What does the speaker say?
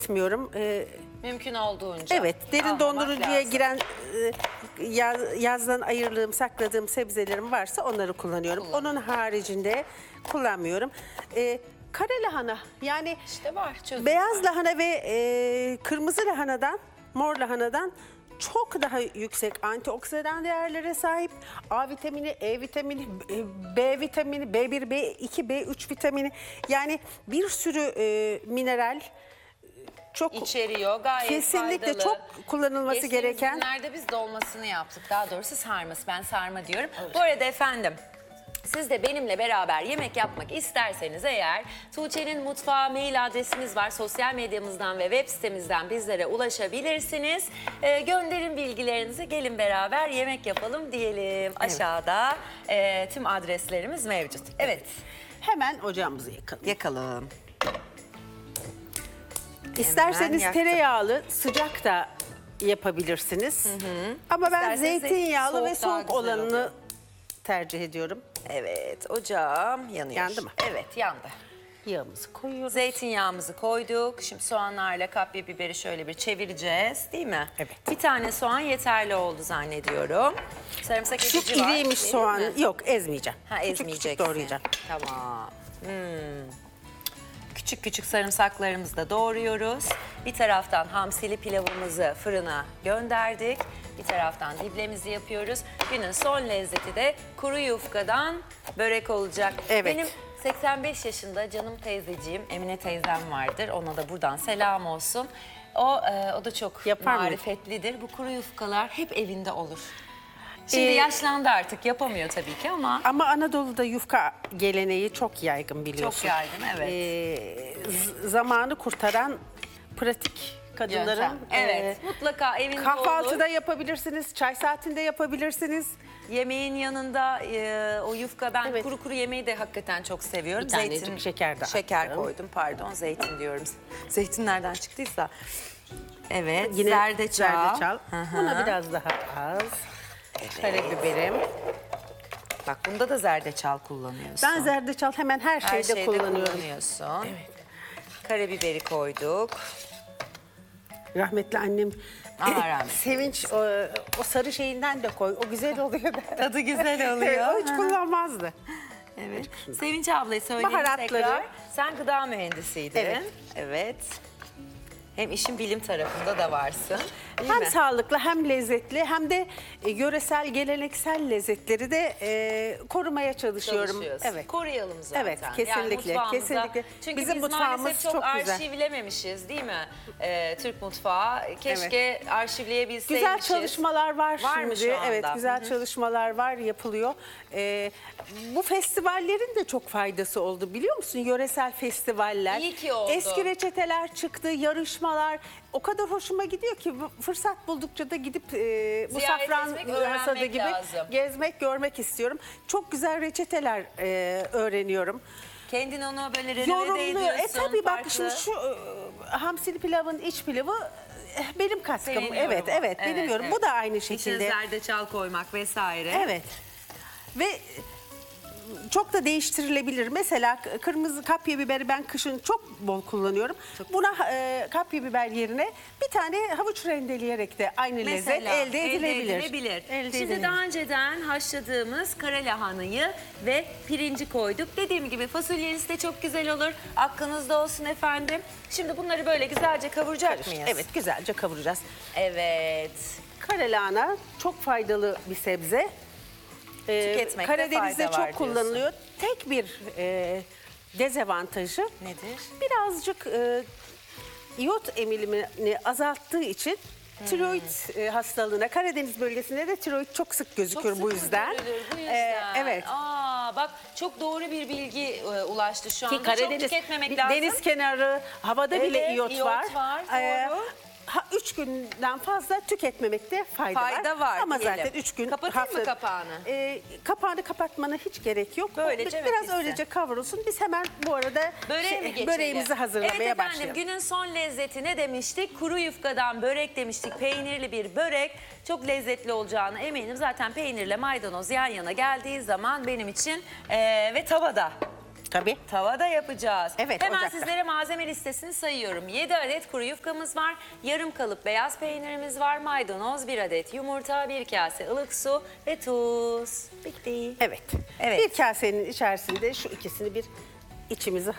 etmiyorum. Mümkün olduğunca. Evet, derin almamak dondurucuya lazım. giren yazdan ayırdığım, sakladığım sebzelerim varsa onları kullanıyorum. Onun haricinde kullanmıyorum. Kara lahana, yani İşte var çözüm. beyaz lahana ve kırmızı lahanadan, mor lahanadan çok daha yüksek antioksidan değerlere sahip. A vitamini, E vitamini, B vitamini, B1, B2, B3 vitamini, yani bir sürü mineral çok İçeriyor, gayet kesinlikle faydalı. çok kullanılması Geçtiğimiz gereken. günlerde biz dolmasını yaptık. Daha doğrusu sarması. Ben sarma diyorum. Bu arada efendim, siz de benimle beraber yemek yapmak isterseniz eğer, Tuğçe'nin mutfağı mail adresimiz var. Sosyal medyamızdan ve web sitemizden bizlere ulaşabilirsiniz. Gönderin bilgilerinizi, gelin beraber yemek yapalım diyelim. Aşağıda tüm adreslerimiz mevcut. Evet. Hemen ocağımızı yakalım. Yakalım. İsterseniz yaktım. tereyağlı sıcak da yapabilirsiniz. Ama ben İsterseniz zeytinyağlı ve soğuk daha soğuk güzel olanını oluyor. tercih ediyorum. Evet, ocağım yanıyor. Yandı mı? Evet, yandı. Yağımızı koyuyoruz. Zeytinyağımızı koyduk. Şimdi soğanlarla kapya biberi şöyle bir çevireceğiz, değil mi? Evet. Bir tane soğan yeterli oldu zannediyorum. Sarımsak Şu ezici var. iriymiş Vereyim soğan. mi? Yok, ezmeyeceğim. Ha, Küçük ezmeyeceksin. küçük doğrayacağım. Tamam. Küçük küçük sarımsaklarımızı da doğruyoruz. Bir taraftan hamsili pilavımızı fırına gönderdik. Bir taraftan diblemizi yapıyoruz. Günün son lezzeti de kuru yufkadan börek olacak. Evet. Benim 85 yaşında canım teyzeciğim Emine teyzem vardır. Ona da buradan selam olsun. O da çok Yapar mı? marifetlidir. Bu kuru yufkalar hep evinde olur. Şimdi yaşlandı artık, yapamıyor tabii ki ama Ama Anadolu'da yufka geleneği çok yaygın, biliyorsun. çok yaygın, evet. Zamanı kurtaran pratik kadınların. Yöntem. Evet, mutlaka evinde Kahvaltıda olur. yapabilirsiniz, çay saatinde yapabilirsiniz. Yemeğin yanında o yufka, ben Evet. kuru kuru yemeği de hakikaten çok seviyorum. Bir tanecik şeker de Şeker attım. koydum, pardon, zeytin diyorum. Zeytin nereden çıktıysa. Evet, Yine zerdeçal. zerdeçal. Hı hı. Buna biraz daha az. Karabiberim. Bak, bunda da zerdeçal kullanıyorsun. Ben zerdeçal hemen her her şeyde kullanıyorum. kullanıyorsun. Karabiberi koyduk. Rahmetli annem Allah rahmet sevinç o sarı şeyinden de koy. O güzel oluyor. Tadı güzel Evet, oluyor. o hiç kullanmazdı. Evet. Sevinç ablayı söyleyeyim Baharatları. tekrar. Sen gıda mühendisiydin. Evet. Evet. Hem işin bilim tarafında da varsın. Değil Hem mi? sağlıklı hem lezzetli hem de yöresel, geleneksel lezzetleri de korumaya çalışıyorum. Çalışıyorsun. Evet. Koruyalım zaten. Evet, kesinlikle, mutfağımıza- kesinlikle. Çünkü Bizim biz mutfağımız maalesef çok çok güzel. arşivlememişiz, değil mi? Türk mutfağı. Keşke arşivleyebilseymişiz. Güzel çalışmalar var Var mı şimdi. şu anda? Evet, güzel Hı hı. çalışmalar var, yapılıyor. Bu festivallerin de çok faydası oldu, biliyor musun? Yöresel festivaller. İyi ki oldu. Eski reçeteler çıktı, yarışmalar. O kadar hoşuma gidiyor ki fırsat buldukça da gidip bu Ziyaret safran etmek, öğrenmek hasadı gibi lazım. gezmek, görmek istiyorum. Çok güzel reçeteler öğreniyorum. Kendin onu böyle renove de Yorumluyor. ediyorsun. Tabii bak farklı. şimdi şu hamsili pilavın iç pilavı benim katkım. Senin Evet, yorumun. evet, benim yorum. Bu da aynı İçine şekilde. zerdeçal koymak vesaire. Evet. Ve çok da değiştirilebilir. Mesela kırmızı kapya biberi ben kışın çok bol kullanıyorum. Buna kapya biber yerine bir tane havuç rendeleyerek de aynı lezzet elde edilebilir. Elde Şimdi edilebilir. daha önceden haşladığımız kara lahanayı ve pirinci koyduk. Dediğim gibi fasulyeniz de çok güzel olur. Aklınızda olsun efendim. Şimdi bunları böyle güzelce kavuracak mıyız? Evet, güzelce kavuracağız. Evet. Kara lahana çok faydalı bir sebze. Tüketmekte Karadeniz'de fayda var çok kullanılıyor. Tek bir dezavantajı Nedir? birazcık iot emilimini azalttığı için tiroid hastalığına, Karadeniz bölgesinde de tiroid çok sık gözükür Çok bu sık yüzden. görülür, bu yüzden. Evet. Bak çok doğru bir bilgi ulaştı şu anda. Ki Karadeniz, çok tüketmemek bir lazım. deniz kenarı, havada bile Evet, iot var. Doğru. 3 günden fazla tüketmemekte fayda var. Ama diyelim. zaten 3 gün Kapatayım mı kapağını? Kapağını kapatmana hiç gerek yok. Böylece Biraz bitsin. öylece kavrulsun. Biz hemen bu arada Böreğe mi geçelim? böreğimizi hazırlamaya evet efendim, başlayalım. günün son lezzeti ne demiştik? Kuru yufkadan börek demiştik. Peynirli bir börek. Çok lezzetli olacağına eminim. Zaten peynirle maydanoz yan yana geldiği zaman benim için ve tavada. Tabii. Tavada yapacağız. Evet, Hemen ocakta. sizlere malzeme listesini sayıyorum. 7 adet kuru yufkamız var. Yarım kalıp beyaz peynirimiz var. Maydanoz, 1 adet yumurta, 1 kase ılık su ve tuz. Bitti. Evet. Evet. Bir kasenin içerisinde şu ikisini bir içimizi